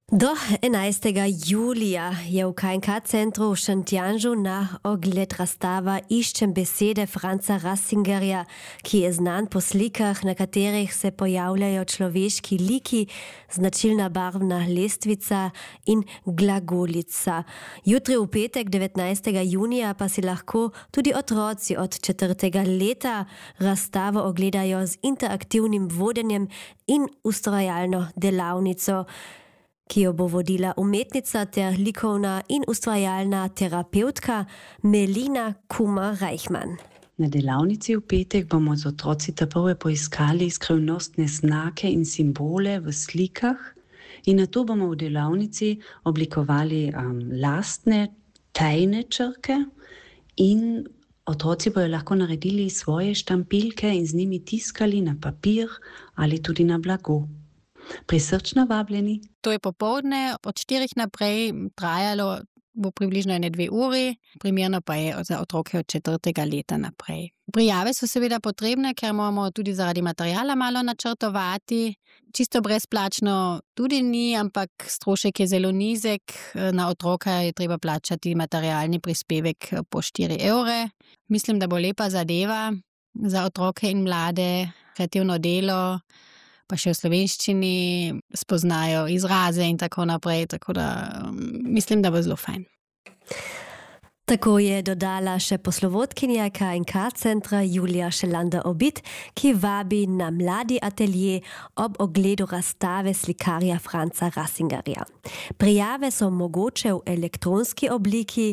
Do 11. julija je v KNK-centru v Šentjanžu na ogled razstava Iščem besede Franza Rassingerja, ki je znan po slikah, na katerih se pojavljajo človeški liki, značilna barvna lestvica in glagolica. Jutri v petek 19. junija pa si lahko tudi otroci od 4. leta razstavo ogledajo z interaktivnim vodenjem in ustvarjalno delavnico, ki jo bo vodila umetnica ter likovna in ustvarjalna terapeutka Melina Kumar-Reichmann. Na delavnici v petek bomo z otroci prvo poiskali skrivnostne znake in simbole v slikah in nato bomo v delavnici oblikovali lastne tajne črke in otroci bojo lahko naredili svoje štampiljke in z njimi tiskali na papir ali tudi na blago. Prisrčno vabljeni. To je popoldne, od 4 naprej trajalo bo približno 1-2 uri, primerno pa je za otroke od 4. leta naprej. Prijave so seveda potrebne, ker moramo tudi zaradi materiala malo načrtovati. Čisto brezplačno tudi ni, ampak strošek je zelo nizek. Na otroka je treba plačati materialni prispevek po 4 evre. Mislim, da bo lepa zadeva za otroke in mlade, kreativno delo, pa še v slovenščini spoznajo izraze in tako naprej, tako da mislim, da bo zelo fajn. Tako je dodala še poslovodkinja KNK-centra Julija Šelander-Obid, ki vabi na mladi atelje ob ogledu razstave slikarja Franza Rassingerja. Prijave so mogoče v elektronski obliki.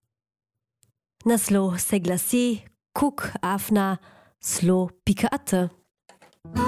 Naslov se glasi kuk@slo.at.